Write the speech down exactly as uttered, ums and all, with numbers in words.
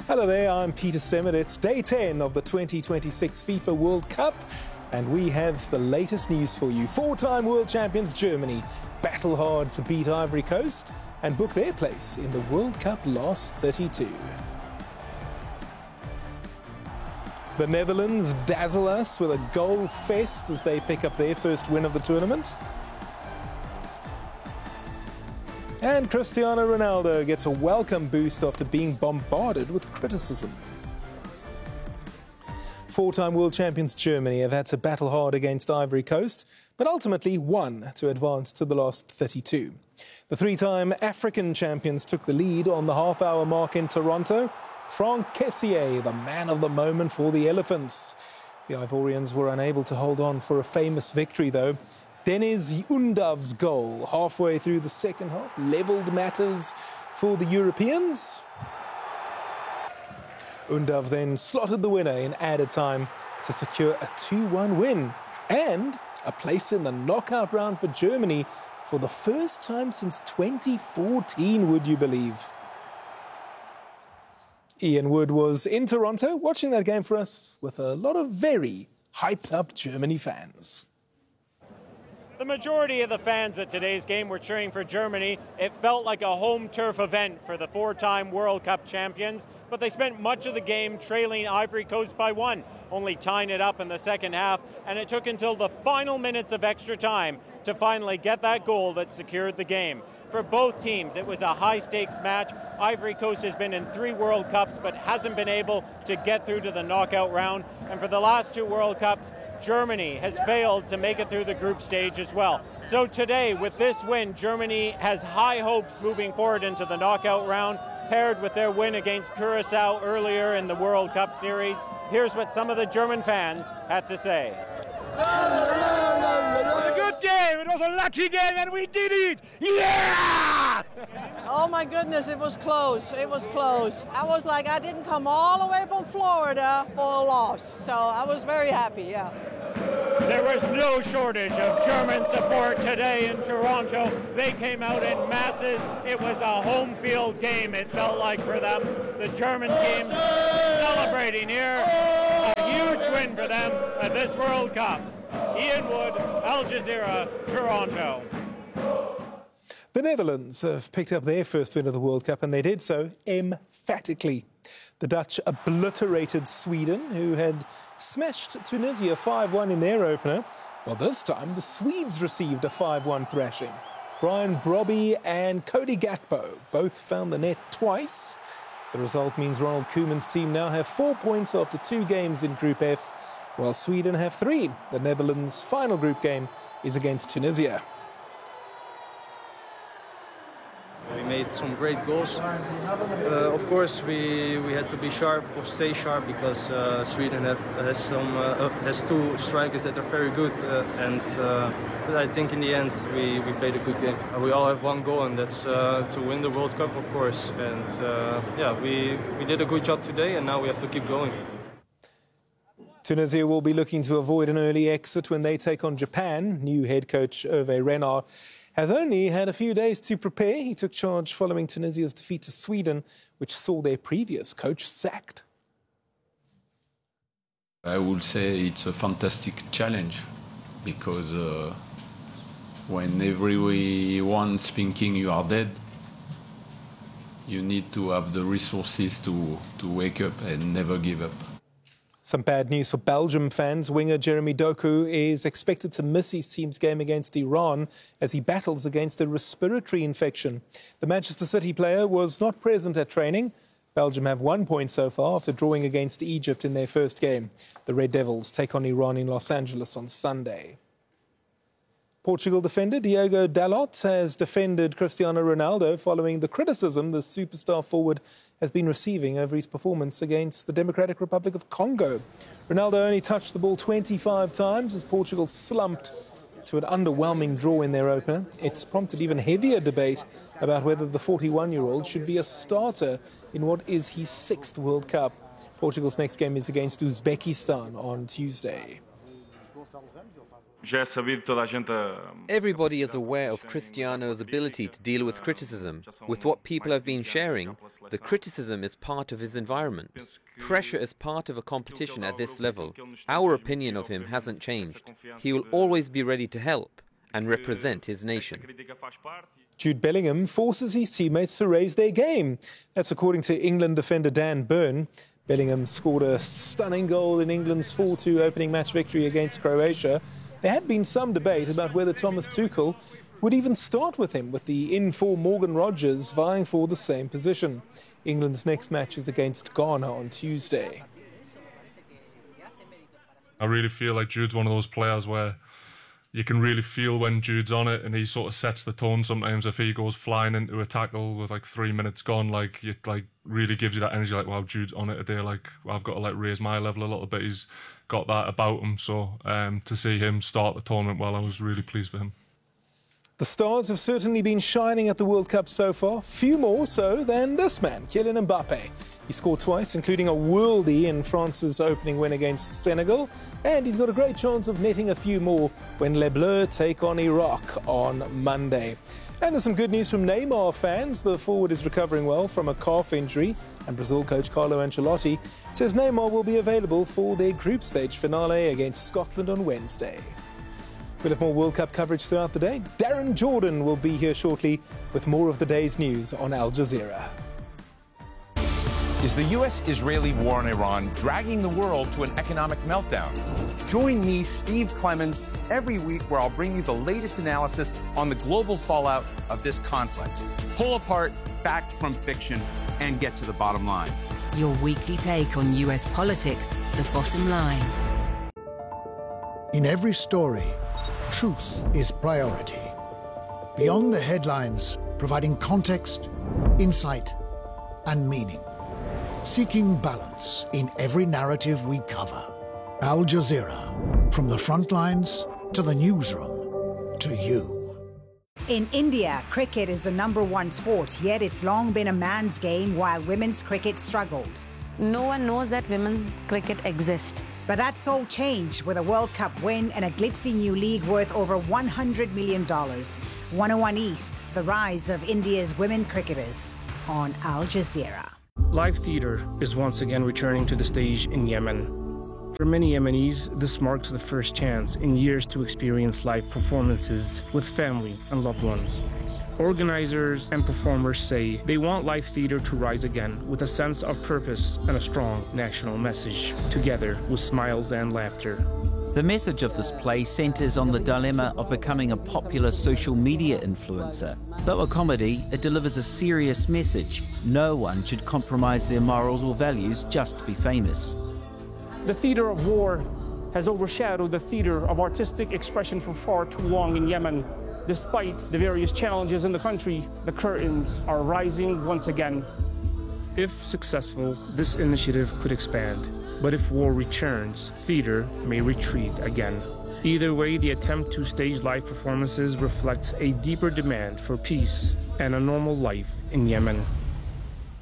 Hello there, I'm Peter Stemmert. It's day ten of the twenty twenty-six FIFA World Cup, and we have the latest news for you. Four-time world champions Germany battle hard to beat Ivory Coast and book their place in the World Cup last thirty-two. The Netherlands dazzle us with a goal fest as they pick up their first win of the tournament. And Cristiano Ronaldo gets a welcome boost after being bombarded with criticism. Four-time world champions Germany have had to battle hard against Ivory Coast, but ultimately won to advance to the last thirty-two. The three-time African champions took the lead on the half-hour mark in Toronto. Franck Kessié, the man of the moment for the Elephants. The Ivorians were unable to hold on for a famous victory, though. Deniz Undav's goal halfway through the second half levelled matters for the Europeans. Undav then slotted the winner in added time to secure a two one win and a place in the knockout round for Germany for the first time since twenty fourteen, would you believe? Ian Wood was in Toronto watching that game for us with a lot of very hyped up Germany fans. The majority of the fans at today's game were cheering for Germany. It felt like a home turf event for the four-time World Cup champions, but they spent much of the game trailing Ivory Coast by one, only tying it up in the second half, and it took until the final minutes of extra time to finally get that goal that secured the game. For both teams, it was a high-stakes match. Ivory Coast has been in three World Cups, but hasn't been able to get through to the knockout round, and for the last two World Cups, Germany has failed to make it through the group stage as well. So today, with this win, Germany has high hopes moving forward into the knockout round, paired with their win against Curacao earlier in the World Cup series. Here's what some of the German fans had to say. It was a good game, it was a lucky game, and we did it! Yeah! Oh my goodness, it was close, it was close. I was like, I didn't come all the way from Florida for a loss, so I was very happy, yeah. There was no shortage of German support today in Toronto. They came out in masses. It was a home field game, it felt like, for them. The German team celebrating here. A huge win for them at this World Cup. Ian Wood, Al Jazeera, Toronto. The Netherlands have picked up their first win of the World Cup, and they did so emphatically. The Dutch obliterated Sweden, who had smashed Tunisia five one in their opener. Well, this time the Swedes received a five one thrashing. Brian Brobby and Cody Gakpo both found the net twice. The result means Ronald Koeman's team now have four points after two games in Group F, while Sweden have three. The Netherlands' final group game is against Tunisia. We made some great goals. Uh, of course, we, we had to be sharp or stay sharp because uh, Sweden have, has some uh, has two strikers that are very good. Uh, and uh, but I think in the end we, we played a good game. Uh, we all have one goal, and that's uh, to win the World Cup, of course. And uh, yeah, we we did a good job today, and now we have to keep going. Tunisia will be looking to avoid an early exit when they take on Japan. New head coach Hervé Renard has only had a few days to prepare. He took charge following Tunisia's defeat to Sweden, which saw their previous coach sacked. I would say it's a fantastic challenge because uh, when everyone's thinking you are dead, you need to have the resources to, to wake up and never give up. Some bad news for Belgium fans. Winger Jeremy Doku is expected to miss his team's game against Iran as he battles against a respiratory infection. The Manchester City player was not present at training. Belgium have one point so far after drawing against Egypt in their first game. The Red Devils take on Iran in Los Angeles on Sunday. Portugal defender Diogo Dalot has defended Cristiano Ronaldo following the criticism the superstar forward has been receiving over his performance against the Democratic Republic of Congo. Ronaldo only touched the ball twenty-five times as Portugal slumped to an underwhelming draw in their opener. It's prompted even heavier debate about whether the forty-one-year-old should be a starter in what is his sixth World Cup. Portugal's next game is against Uzbekistan on Tuesday. Everybody is aware of Cristiano's ability to deal with criticism. With what people have been sharing, the criticism is part of his environment. Pressure is part of a competition at this level. Our opinion of him hasn't changed. He will always be ready to help and represent his nation. Jude Bellingham forces his teammates to raise their game. That's according to England defender Dan Burn. Bellingham scored a stunning goal in England's four two opening match victory against Croatia. There had been some debate about whether Thomas Tuchel would even start with him, with the in-form Morgan Rogers vying for the same position. England's next match is against Ghana on Tuesday. I really feel like Jude's one of those players where you can really feel when Jude's on it, and he sort of sets the tone sometimes. If he goes flying into a tackle with like three minutes gone, like it like really gives you that energy, like, wow, Jude's on it today, like I've got to like raise my level a little bit. He's got that about him, so um, to see him start the tournament well, I was really pleased for him. The stars have certainly been shining at the World Cup so far, few more so than this man, Kylian Mbappe. He scored twice, including a worldie in France's opening win against Senegal, and he's got a great chance of netting a few more when Les Bleus take on Iraq on Monday. And there's some good news from Neymar fans. The forward is recovering well from a calf injury, and Brazil coach Carlo Ancelotti says Neymar will be available for their group stage finale against Scotland on Wednesday. We'll have more World Cup coverage throughout the day. Darren Jordan will be here shortly with more of the day's news on Al Jazeera. Is the U S-Israeli war in Iran dragging the world to an economic meltdown? Join me, Steve Clemens, every week where I'll bring you the latest analysis on the global fallout of this conflict. Pull apart fact from fiction and get to the bottom line. Your weekly take on U S politics, The Bottom Line. In every story, truth is priority. Beyond the headlines, providing context, insight, and meaning. Seeking balance in every narrative we cover. Al Jazeera, from the front lines to the newsroom, to you. In India, cricket is the number one sport, yet it's long been a man's game while women's cricket struggled. No one knows that women's cricket exists. But that's all changed with a World Cup win and a glitzy new league worth over one hundred million dollars. one oh one East, the rise of India's women cricketers on Al Jazeera. Live theater is once again returning to the stage in Yemen. For many Yemenis, this marks the first chance in years to experience live performances with family and loved ones. Organizers and performers say they want live theater to rise again with a sense of purpose and a strong national message, together with smiles and laughter. The message of this play centers on the dilemma of becoming a popular social media influencer. Though a comedy, it delivers a serious message. No one should compromise their morals or values just to be famous. The theater of war has overshadowed the theater of artistic expression for far too long in Yemen. Despite the various challenges in the country, the curtains are rising once again. If successful, this initiative could expand. But if war returns, theater may retreat again. Either way, the attempt to stage live performances reflects a deeper demand for peace and a normal life in Yemen.